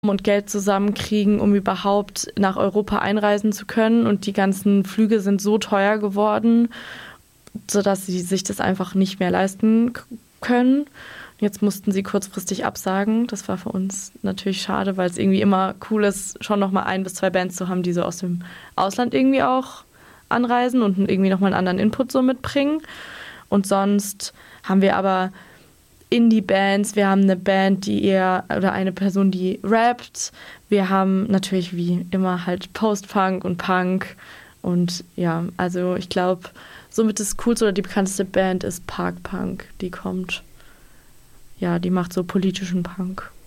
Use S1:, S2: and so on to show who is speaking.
S1: und Geld zusammenkriegen, um überhaupt nach Europa einreisen zu können. Und die ganzen Flüge sind so teuer geworden, sodass sie sich das einfach nicht mehr leisten können. Jetzt mussten sie kurzfristig absagen. Das war für uns natürlich schade, weil es irgendwie immer cool ist, schon nochmal 1 bis 2 Bands zu haben, die so aus dem Ausland irgendwie auch anreisen und irgendwie nochmal einen anderen Input so mitbringen. Und sonst haben wir aber Indie-Bands, wir haben eine Band, oder eine Person, die rappt. Wir haben natürlich wie immer halt Post-Punk und Punk. Und ja, also ich glaube, somit das coolste oder die bekannteste Band ist Park Punk, die kommt. Ja, die macht so politischen Punk.